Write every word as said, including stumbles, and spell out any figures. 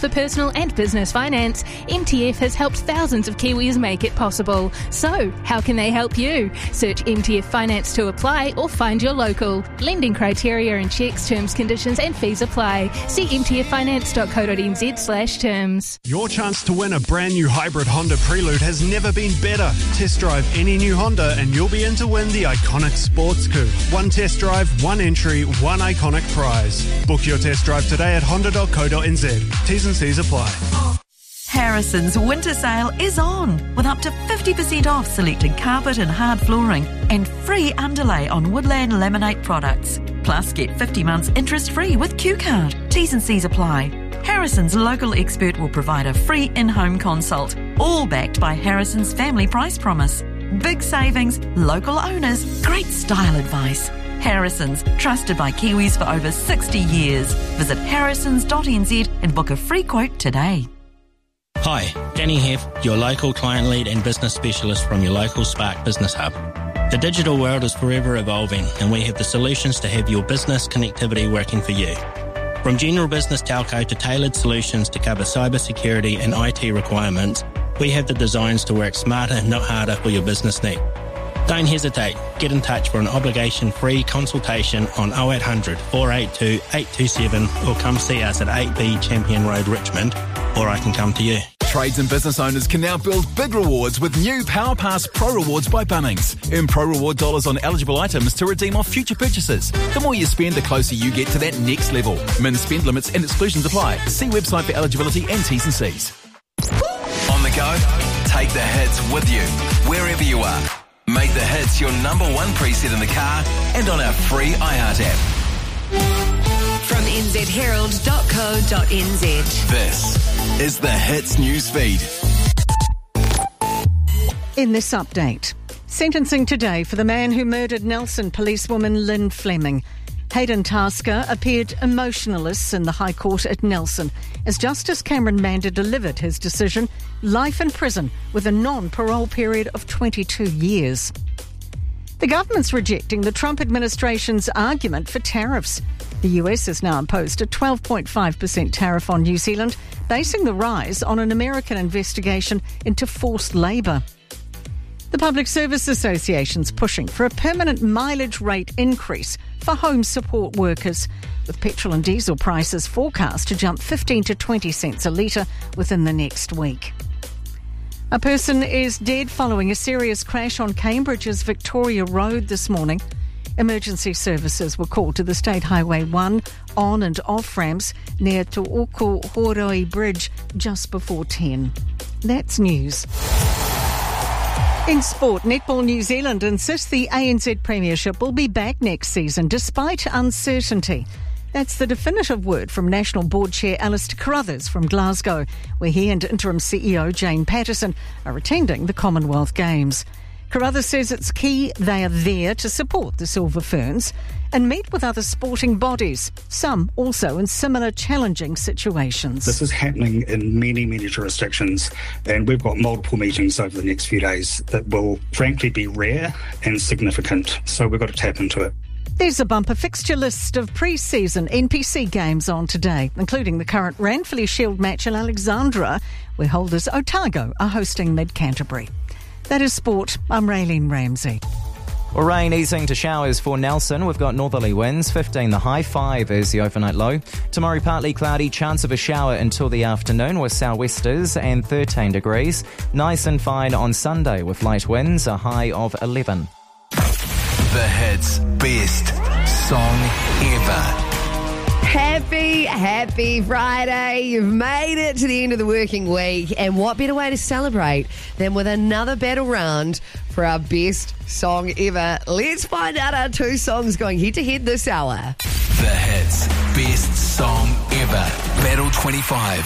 for personal and business finance, M T F has helped thousands of Kiwis make it possible. So, how can they help you? Search M T F Finance to apply or find your local. Lending criteria and checks, terms, conditions and fees apply. See m t f finance dot co dot n z slash terms. Your chance to win a brand new hybrid Honda Prelude has never been better. Test drive any new Honda and you'll be in to win the iconic sports coupe. One test drive, one entry, one iconic prize. Book your test drive today at honda dot co dot n z. T's and C's apply. Harrison's winter sale is on with up to fifty percent off selected carpet and hard flooring and free underlay on Woodland Laminate products. Plus, get fifty months interest-free with Q Card. T's and C's apply. Harrison's local expert will provide a free in-home consult, all backed by Harrison's family price promise. Big savings, local owners, great style advice. Harrison's, trusted by Kiwis for over sixty years. Visit harrisons dot n z and book a free quote today. Hi, Danny Heff, your local client lead and business specialist from your local Spark Business Hub. The digital world is forever evolving and we have the solutions to have your business connectivity working for you. From general business telco to tailored solutions to cover cybersecurity and I T requirements, we have the designs to work smarter, not harder for your business need. Don't hesitate. Get in touch for an obligation-free consultation on oh eight hundred, four eight two, eight two seven or come see us at eight B Champion Road, Richmond, or I can come to you. Trades and business owners can now build big rewards with new PowerPass Pro Rewards by Bunnings. Earn Pro Reward dollars on eligible items to redeem off future purchases. The more you spend, the closer you get to that next level. Min spend limits and exclusions apply. See website for eligibility and T's and C's. On the go? Take the hits with you, wherever you are. Make the hits your number one preset in the car and on our free iHeart app. From n z herald dot co dot n z. This is the Hits News Feed. In this update, sentencing today for the man who murdered Nelson policewoman Lynn Fleming. Hayden Tasker appeared emotionless in the High Court at Nelson as Justice Cameron Mander delivered his decision, life in prison with a non-parole period of twenty-two years. The government's rejecting the Trump administration's argument for tariffs. The U S has now imposed a twelve point five percent tariff on New Zealand, basing the rise on an American investigation into forced labour. The Public Service Association's pushing for a permanent mileage rate increase for home support workers, with petrol and diesel prices forecast to jump fifteen to twenty cents a litre within the next week. A person is dead following a serious crash on Cambridge's Victoria Road this morning. Emergency services were called to the State Highway one on and off ramps near Te Oko Horoi Bridge just before ten. That's news. In sport, Netball New Zealand insists the A N Z Premiership will be back next season despite uncertainty. That's the definitive word from National Board Chair Alistair Carruthers from Glasgow, where he and Interim C E O Jane Patterson are attending the Commonwealth Games. Carruthers says it's key they are there to support the Silver Ferns and meet with other sporting bodies, some also in similar challenging situations. This is happening in many, many jurisdictions, and we've got multiple meetings over the next few days that will frankly be rare and significant, so we've got to tap into it. There's a bumper fixture list of pre-season N P C games on today, including the current Ranfurly Shield match in Alexandra, where holders Otago are hosting Mid-Canterbury. That is sport. I'm Raylene Ramsey. Well, rain easing to showers for Nelson. We've got northerly winds, fifteen the high, five is the overnight low. Tomorrow partly cloudy, chance of a shower until the afternoon with sou'westers and thirteen degrees. Nice and fine on Sunday with light winds, a high of eleven. The Hits Best Song Ever. Happy, happy Friday. You've made it to the end of the working week. And what better way to celebrate than with another battle round for our best song ever. Let's find out our two songs going head-to-head this hour. The Hits Best Song Ever. Battle twenty-five.